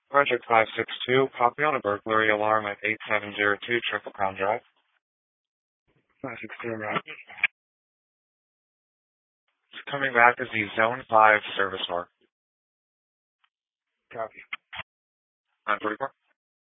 Project 562, copy on a burglary alarm at 8702 Triple Crown Drive. 562, right. It's coming back as the Zone 5 service mark. Copy. 944.